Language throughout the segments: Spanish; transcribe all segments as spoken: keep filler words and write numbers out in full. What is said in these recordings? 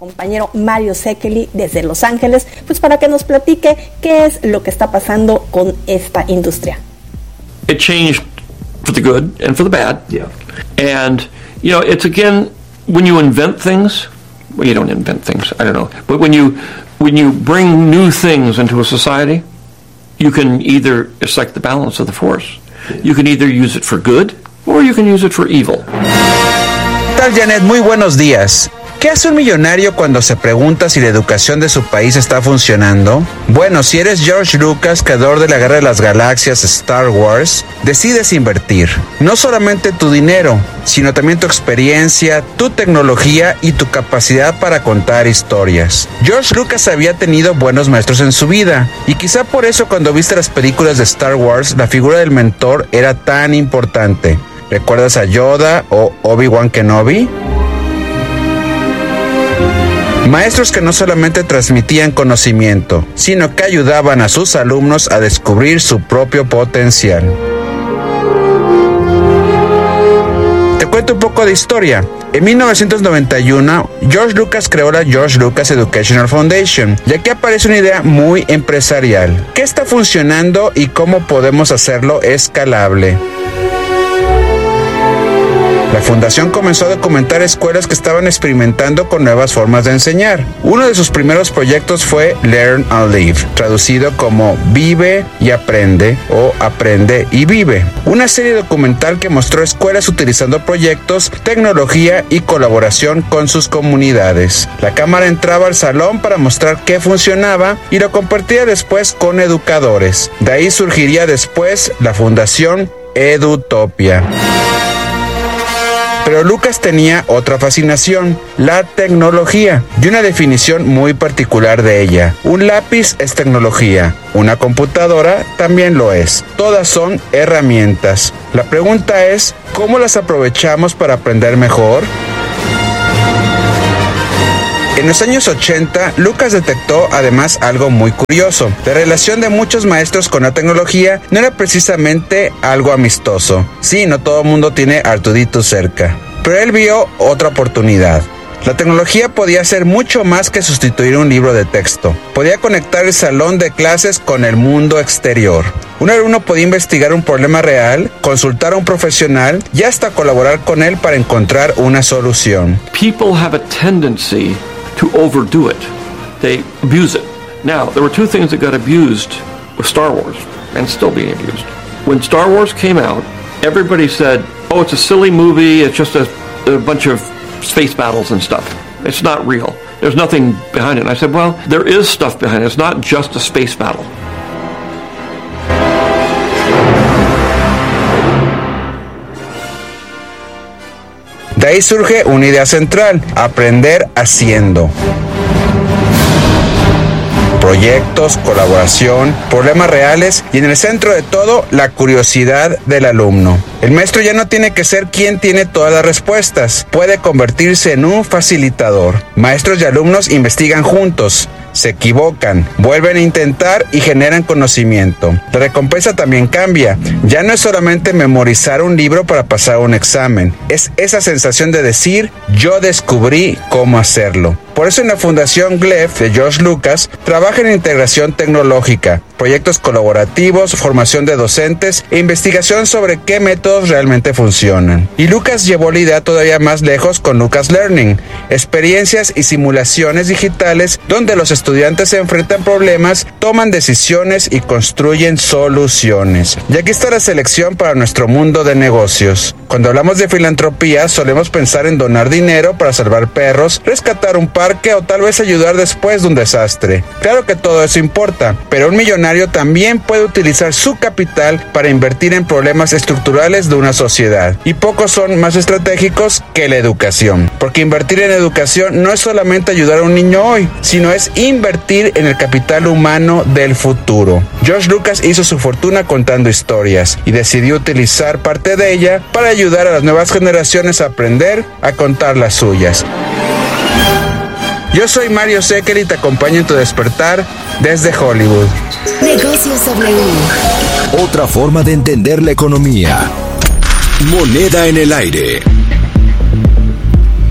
compañero Mario Szekely desde Los Ángeles, pues para que nos platique qué es lo que está pasando con esta industria. It changed for the good and for the bad. Yeah. And, you know, it's again, when you invent things, well, you don't invent things, I don't know, but when you when you bring new things into a society, you can either, it's like the balance of the force, you can either use it for good or you can use it for evil. ¿Qué tal, Janet? Muy buenos días. ¿Qué hace un millonario cuando se pregunta si la educación de su país está funcionando? Bueno, si eres George Lucas, creador de la Guerra de las Galaxias, Star Wars, decides invertir. No solamente tu dinero, sino también tu experiencia, tu tecnología y tu capacidad para contar historias. George Lucas había tenido buenos maestros en su vida, y quizá por eso cuando viste las películas de Star Wars, la figura del mentor era tan importante. ¿Recuerdas a Yoda o Obi-Wan Kenobi? Maestros que no solamente transmitían conocimiento, sino que ayudaban a sus alumnos a descubrir su propio potencial. Te cuento un poco de historia. En mil novecientos noventa y uno, George Lucas creó la George Lucas Educational Foundation, y aquí aparece una idea muy empresarial. ¿Qué está funcionando y cómo podemos hacerlo escalable? La fundación comenzó a documentar escuelas que estaban experimentando con nuevas formas de enseñar. Uno de sus primeros proyectos fue Learn and Live, traducido como Vive y Aprende o Aprende y Vive. Una serie documental que mostró escuelas utilizando proyectos, tecnología y colaboración con sus comunidades. La cámara entraba al salón para mostrar qué funcionaba y lo compartía después con educadores. De ahí surgiría después la fundación Edutopia. Pero Lucas tenía otra fascinación, la tecnología, y una definición muy particular de ella. Un lápiz es tecnología, una computadora también lo es. Todas son herramientas. La pregunta es, ¿cómo las aprovechamos para aprender mejor? En los años ochenta, Lucas detectó además algo muy curioso. La relación de muchos maestros con la tecnología no era precisamente algo amistoso. Sí, no todo el mundo tiene Artudito cerca. Pero él vio otra oportunidad. La tecnología podía hacer mucho más que sustituir un libro de texto. Podía conectar el salón de clases con el mundo exterior. Un alumno podía investigar un problema real, consultar a un profesional y hasta colaborar con él para encontrar una solución. People have a tendency to overdo it. They abuse it. Now, there were two things that got abused with Star Wars, and still being abused. When Star Wars came out, everybody said, oh, it's a silly movie, it's just a, a bunch of space battles and stuff. It's not real. There's nothing behind it. And I said, well, there is stuff behind it. It's not just a space battle. De ahí surge una idea central, aprender haciendo. Proyectos, colaboración, problemas reales y en el centro de todo, la curiosidad del alumno. El maestro ya no tiene que ser quien tiene todas las respuestas, puede convertirse en un facilitador. Maestros y alumnos investigan juntos, se equivocan, vuelven a intentar y generan conocimiento. La recompensa también cambia. Ya no es solamente memorizar un libro para pasar un examen. Es esa sensación de decir, yo descubrí cómo hacerlo. Por eso en la Fundación G L E F de George Lucas trabaja en integración tecnológica, proyectos colaborativos, formación de docentes e investigación sobre qué métodos realmente funcionan. Y Lucas llevó la idea todavía más lejos con Lucas Learning, experiencias y simulaciones digitales donde los estudiantes se enfrentan problemas, toman decisiones y construyen soluciones. Y aquí está la selección para nuestro mundo de negocios. Cuando hablamos de filantropía, solemos pensar en donar dinero para salvar perros, rescatar un parque o tal vez ayudar después de un desastre. Claro que todo eso importa, pero un millonario también puede utilizar su capital para invertir en problemas estructurales de una sociedad. Y pocos son más estratégicos que la educación. Porque invertir en educación no es solamente ayudar a un niño hoy, sino es invertir en el capital humano del futuro. George Lucas hizo su fortuna contando historias y decidió utilizar parte de ella para ayudar a las nuevas generaciones a aprender a contar las suyas. Yo soy Mario Szekely y te acompaño en tu despertar desde Hollywood. Negocios W. Otra forma de entender la economía. Moneda en el aire.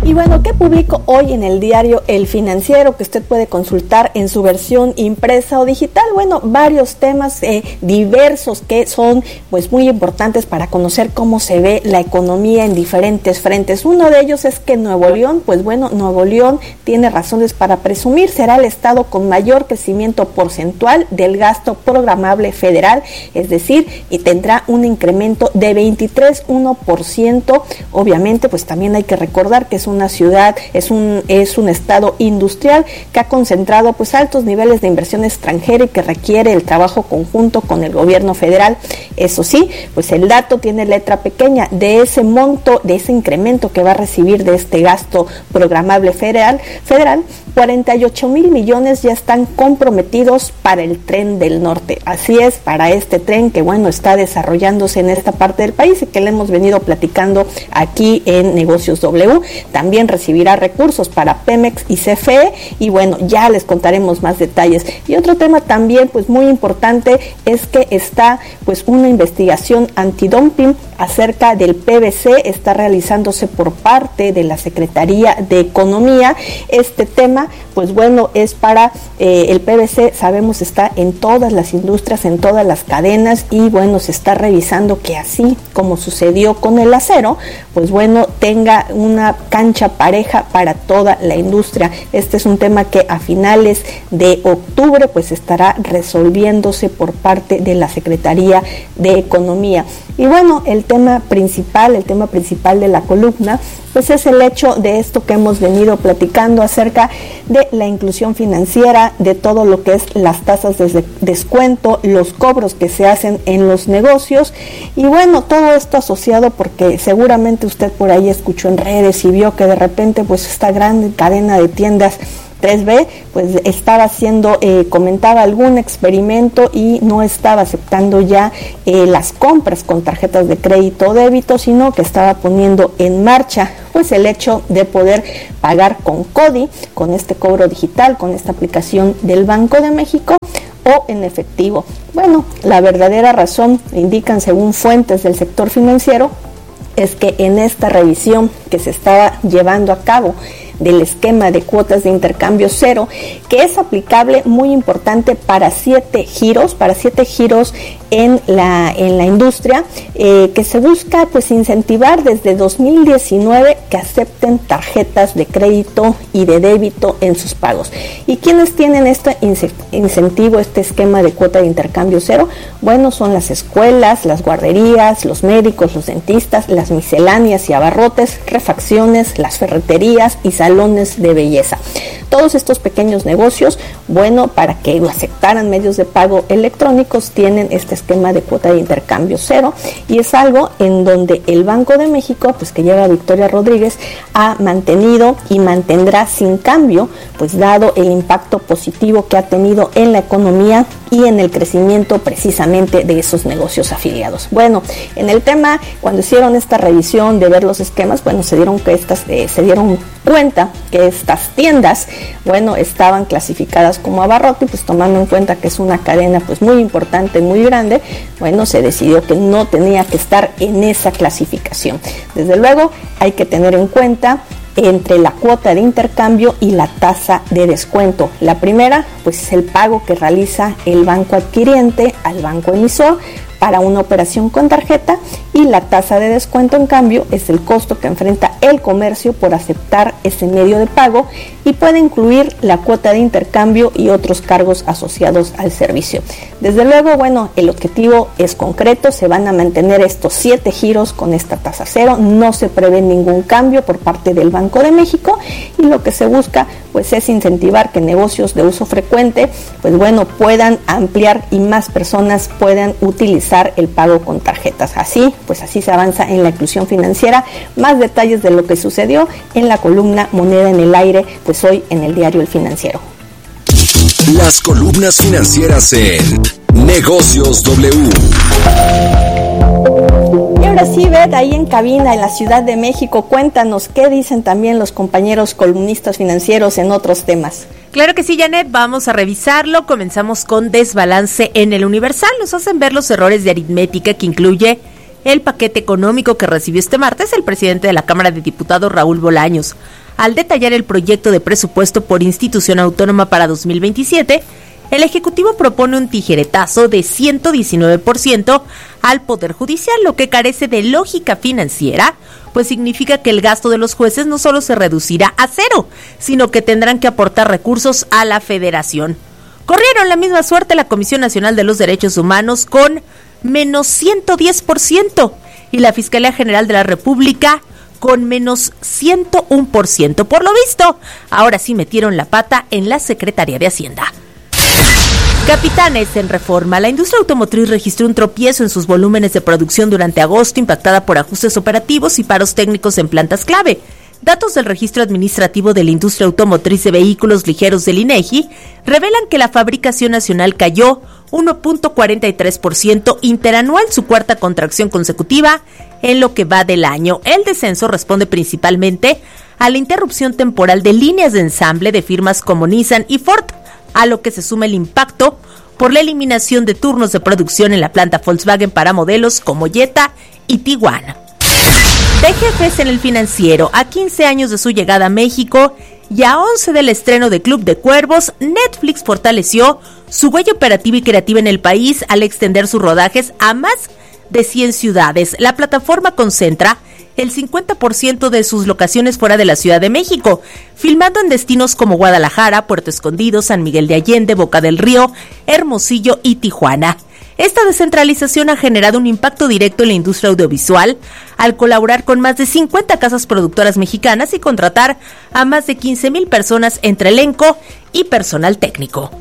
Y bueno, ¿qué publico hoy en el diario El Financiero que usted puede consultar en su versión impresa o digital? Bueno, varios temas eh, diversos que son pues muy importantes para conocer cómo se ve la economía en diferentes frentes. Uno de ellos es que Nuevo León, pues bueno, Nuevo León tiene razones para presumir, será el estado con mayor crecimiento porcentual del gasto programable federal, es decir, y tendrá un incremento de veintitrés punto uno por ciento. Obviamente, pues también hay que recordar que es una ciudad, es un es un estado industrial que ha concentrado pues altos niveles de inversión extranjera y que requiere el trabajo conjunto con el gobierno federal. Eso sí, pues el dato tiene letra pequeña. De ese monto, de ese incremento que va a recibir de este gasto programable federal, federal cuarenta y ocho mil millones ya están comprometidos para el Tren del Norte. Así es, para este tren que bueno está desarrollándose en esta parte del país y que le hemos venido platicando aquí en Negocios W. También recibirá recursos para Pemex y C F E y bueno, ya les contaremos más detalles. Y otro tema también pues muy importante es que está pues una investigación antidumping acerca del P V C, está realizándose por parte de la Secretaría de Economía. Este tema pues bueno es para eh, el P V C, sabemos está en todas las industrias, en todas las cadenas y bueno se está revisando que así como sucedió con el acero, pues bueno tenga una cancha pareja para toda la industria. Este es un tema que a finales de octubre pues estará resolviéndose por parte de la Secretaría de Economía. Y bueno, el tema principal, el tema principal de la columna, pues es el hecho de esto que hemos venido platicando acerca de la inclusión financiera, de todo lo que es las tasas de descuento, los cobros que se hacen en los negocios y bueno, todo esto asociado porque seguramente usted por ahí escuchó en redes y vio que de repente pues esta gran cadena de tiendas tres B pues estaba haciendo, eh, comentaba algún experimento y no estaba aceptando ya eh, las compras con tarjetas de crédito o débito, sino que estaba poniendo en marcha pues el hecho de poder pagar con CODI, con este cobro digital, con esta aplicación del Banco de México o en efectivo. Bueno, la verdadera razón, indican según fuentes del sector financiero, es que en esta revisión que se estaba llevando a cabo del esquema de cuotas de intercambio cero, que es aplicable, muy importante, para siete giros, para siete giros en la en la industria, eh, que se busca pues incentivar desde dos mil diecinueve que acepten tarjetas de crédito y de débito en sus pagos. ¿Y quiénes tienen este incentivo, este esquema de cuota de intercambio cero? Bueno, son las escuelas, las guarderías, los médicos, los dentistas, las misceláneas y abarrotes, refacciones, las ferreterías y salones de belleza. Todos estos pequeños negocios, bueno, para que lo aceptaran medios de pago electrónicos, tienen este esquema de cuota de intercambio cero y es algo en donde el Banco de México, pues que lleva Victoria Rodríguez, ha mantenido y mantendrá sin cambio, pues dado el impacto positivo que ha tenido en la economía y en el crecimiento precisamente de esos negocios afiliados. Bueno, en el tema, cuando hicieron esta revisión de ver los esquemas, bueno, se dieron que estas, eh, se dieron cuenta que estas tiendas, bueno, estaban clasificadas como abarrote, pues tomando en cuenta que es una cadena pues muy importante, muy grande, bueno, se decidió que no tenía que estar en esa clasificación. Desde luego, hay que tener en cuenta entre la cuota de intercambio y la tasa de descuento. La primera, pues es el pago que realiza el banco adquiriente al banco emisor para una operación con tarjeta, y la tasa de descuento, en cambio, es el costo que enfrenta el comercio por aceptar ese medio de pago y puede incluir la cuota de intercambio y otros cargos asociados al servicio. Desde luego, bueno, el objetivo es concreto, se van a mantener estos siete giros con esta tasa cero, no se prevé ningún cambio por parte del Banco de México y lo que se busca pues es incentivar que negocios de uso frecuente pues bueno puedan ampliar y más personas puedan utilizar el pago con tarjetas. Así, pues así se avanza en la inclusión financiera. Más detalles de lo que sucedió en la columna Moneda en el Aire, pues hoy en el diario El Financiero. Las columnas financieras en Negocios W. Y ahora sí, Beth, ahí en cabina en la Ciudad de México, cuéntanos qué dicen también los compañeros columnistas financieros en otros temas. Claro que sí, Janet, vamos a revisarlo. Comenzamos con desbalance en el Universal. Nos hacen ver los errores de aritmética que incluye el paquete económico que recibió este martes el presidente de la Cámara de Diputados, Raúl Bolaños. Al detallar el proyecto de presupuesto por institución autónoma para dos mil veintisiete, el Ejecutivo propone un tijeretazo de ciento diecinueve por ciento al Poder Judicial, lo que carece de lógica financiera, pues significa que el gasto de los jueces no solo se reducirá a cero, sino que tendrán que aportar recursos a la Federación. Corrieron la misma suerte la Comisión Nacional de los Derechos Humanos con menos ciento diez por ciento y la Fiscalía General de la República con menos ciento uno por ciento. Por lo visto, ahora sí metieron la pata en la Secretaría de Hacienda. Capitanes en Reforma. La industria automotriz registró un tropiezo en sus volúmenes de producción durante agosto, impactada por ajustes operativos y paros técnicos en plantas clave. Datos del registro administrativo de la industria automotriz de vehículos ligeros del INEGI revelan que la fabricación nacional cayó uno punto cuarenta y tres por ciento interanual, su cuarta contracción consecutiva en lo que va del año. El descenso responde principalmente a la interrupción temporal de líneas de ensamble de firmas como Nissan y Ford, a lo que se suma el impacto por la eliminación de turnos de producción en la planta Volkswagen para modelos como Jetta y Tiguan. De jefes en el financiero, a quince años de su llegada a México y a once del estreno de Club de Cuervos, Netflix fortaleció su huella operativa y creativa en el país al extender sus rodajes a más de cien ciudades. La plataforma concentra el cincuenta por ciento de sus locaciones fuera de la Ciudad de México, filmando en destinos como Guadalajara, Puerto Escondido, San Miguel de Allende, Boca del Río, Hermosillo y Tijuana. Esta descentralización ha generado un impacto directo en la industria audiovisual al colaborar con más de cincuenta casas productoras mexicanas y contratar a más de quince mil personas entre elenco y personal técnico.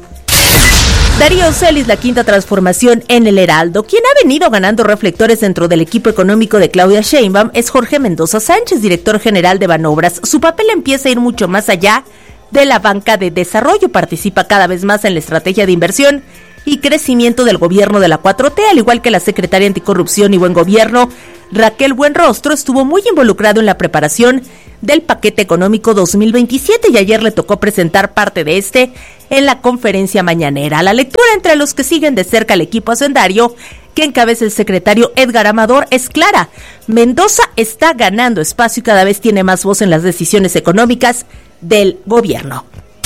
Darío Celis, la quinta transformación en el Heraldo. Quien ha venido ganando reflectores dentro del equipo económico de Claudia Sheinbaum es Jorge Mendoza Sánchez, director general de Banobras. Su papel empieza a ir mucho más allá de la banca de desarrollo. Participa cada vez más en la estrategia de inversión y crecimiento del gobierno de la cuatro T, al igual que la secretaria Anticorrupción y Buen Gobierno, Raquel Buenrostro, estuvo muy involucrado en la preparación del paquete económico dos mil veintisiete y ayer le tocó presentar parte de este en la conferencia mañanera. La lectura entre los que siguen de cerca al equipo hacendario que encabeza el secretario Edgar Amador es clara. Mendoza está ganando espacio y cada vez tiene más voz en las decisiones económicas del gobierno.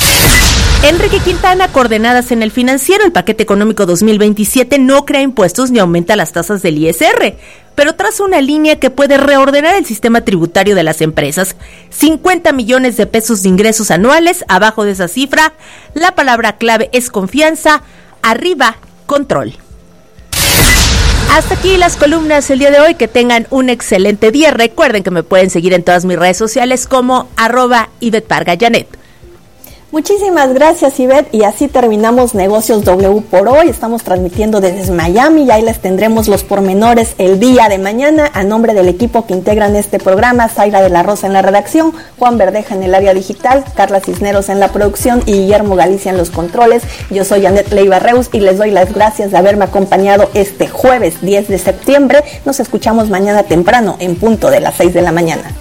Enrique Quintana, coordenadas en el financiero. El paquete económico dos mil veintisiete no crea impuestos ni aumenta las tasas del I S R, pero traza una línea que puede reordenar el sistema tributario de las empresas. cincuenta millones de pesos de ingresos anuales. Abajo de esa cifra, la palabra clave es confianza, arriba, control. Hasta aquí las columnas el día de hoy. Que tengan un excelente día. Recuerden que me pueden seguir en todas mis redes sociales como arroba Ivette Parga Janet. Muchísimas gracias, Ivette, y así terminamos Negocios W por hoy. Estamos transmitiendo desde Miami y ahí les tendremos los pormenores el día de mañana. A nombre del equipo que integran este programa, Zaira de la Rosa en la redacción, Juan Verdeja en el área digital, Carla Cisneros en la producción y Guillermo Galicia en los controles. Yo soy Janet Leiva Reus y les doy las gracias de haberme acompañado este jueves diez de septiembre. Nos escuchamos mañana temprano en punto de las seis de la mañana.